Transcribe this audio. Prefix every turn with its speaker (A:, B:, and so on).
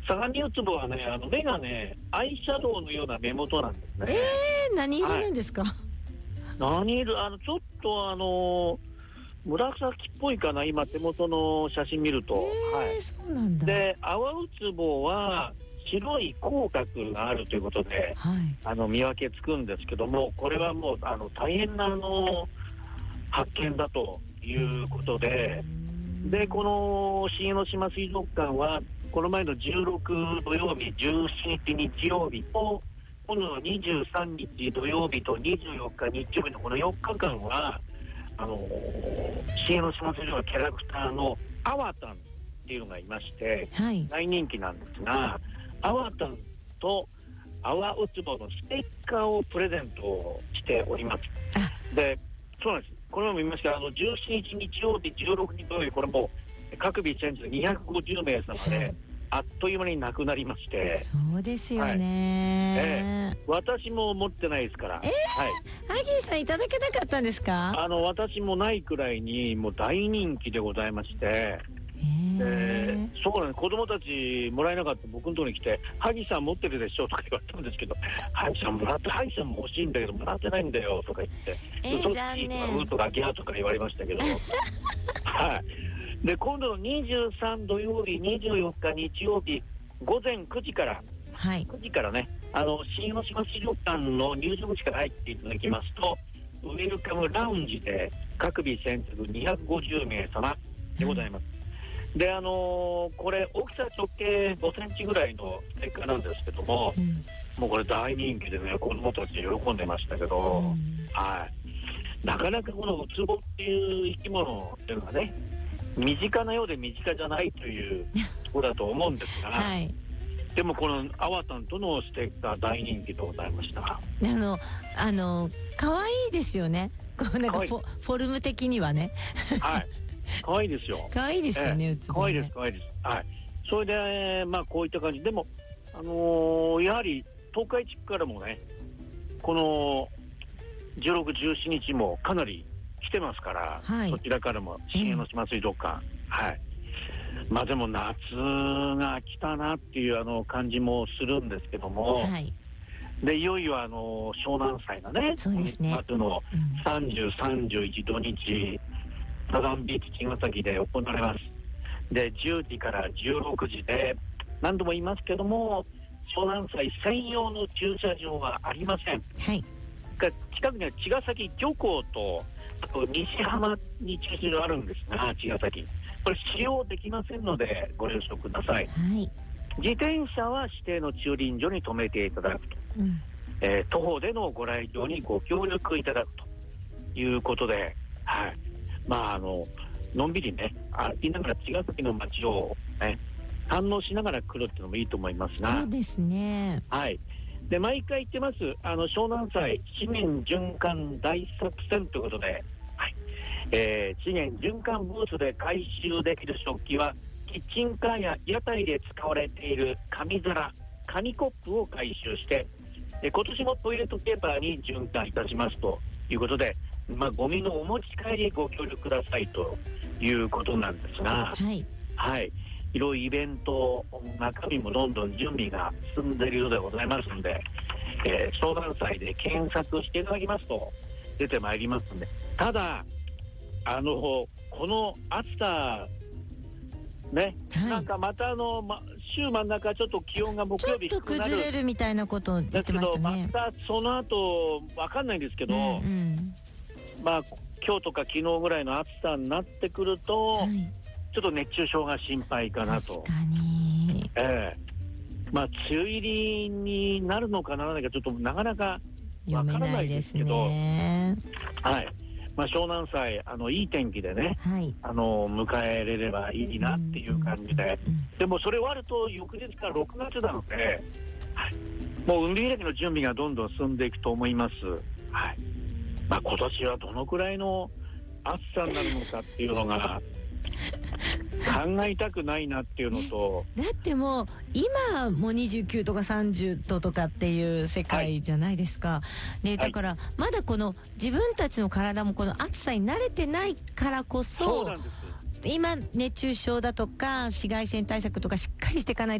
A: 相模ウツボはね、目がね、アイシャドウのような目元なんですね。
B: 何色なんですか？
A: 何色、ちょっと紫っぽいかな、今手元の写真見ると。はい。
B: そうなんだ。
A: で、アワウツボは白い口角があるということで、見分けつくんですけども、これはもう大変な発見だということで、でこの新江ノ島水族館はこの前の16土曜日、17日日曜日と今度の23日土曜日と24日日曜日のこの4日間は新江ノ島水族館キャラクターのアワタンっていうのがいまして、大人気なんですが、アワタンとアワウツボのステッカーをプレゼントしております。で、そうなんです。これも見ました。17日日曜日、16日土曜日、これも各日チェンジで250名様で、あっという間になくなりまして。
B: そうですよね。
A: 私も持ってないですから。
B: ハギーさんいただけなかったんですか？
A: 私もないくらいにもう大人気でございまして。そうなんです。子供たちもらえなかった。僕のところに来て、ハギさん持ってるでしょとか言われたんですけど、ハギさんもらって、ハギさんも欲しいんだけどもらってないんだよとか言って、
B: 残念。
A: ウとかギャーとか言われましたけどはい。で、今度の23土曜日、24日日曜日午前9時から、9時からね、新江ノ島水族館の入場口から入っていただきますと、ウェルカムラウンジで各日先着250名様でございます。でこれ大きさ直径5センチぐらいのステッカーなんですけども、もうこれ大人気でね、子供たち喜んでましたけど、なかなかこのウツボっていう生き物っていうのがね、身近なようで身近じゃないというところだと思うんですが、でもこのアワタンとのステッカー大人気でございました。
B: 可愛いですよね。こうなんかフォルム的にはね。
A: 可愛いですよ。
B: 可愛いですよね、ウツボね。
A: 可愛いです、可愛いです。それで、こういった感じでも、やはり東海地区からもね、この16、17日もかなり来てますから、そちらからも新江ノ島水族館、でも夏が来たなっていう感じもするんですけども、でいよいよ湘南祭がね、夏の30、31土日サザンビーチ茅ヶ崎で行われます。で10時から16時で、何度も言いますけども、湘南祭専用の駐車場はありません。近くには茅ヶ崎漁港と、あと西浜に駐車場あるんですが、茅ヶ崎これ使用できませんのでご了承ください。自転車は指定の駐輪場に停めていただくと、徒歩でのご来場にご協力いただくということで、のんびりね、歩きながら茅ヶ崎の街を、堪能しながら来るっていうのもいいと思いますが。
B: そうですね。
A: で毎回言ってます、湘南祭資源循環大作戦ということで、資源循環ブースで回収できる食器は、キッチンカーや屋台で使われている紙皿、紙コップを回収して、今年もトイレットペーパーに循環いたしますということで、ゴミのお持ち帰りご協力くださいということなんですが、いろいろイベント中身もどんどん準備が進んでいるようでございますので、湘南祭で検索していただきますと出てまいりますので、ただこの暑さね、なんかまた週真ん中ちょっと気温が木曜日
B: ちょっと崩れるみたいなことを言ってましたね。
A: またその後わかんないんですけど、今日とか昨日ぐらいの暑さになってくると、ちょっと熱中症が心配かなと。
B: 確かに。
A: 梅雨入りになるのかならないかちょっとなかなかわからないですけど、湘南祭いい天気でね、迎えれればいいなっていう感じで、でもそれ終わると翌日から6月なので、もう海開きの準備がどんどん進んでいくと思います。今年はどのくらいの暑さになるのかっていうのが考えたくないなっていうのと、
B: だってもう今も29とか30度とかっていう世界じゃないですか、でだからまだこの自分たちの体もこの暑さに慣れてないからこそ、今熱中症だとか紫外線対策とかしっかりしていかない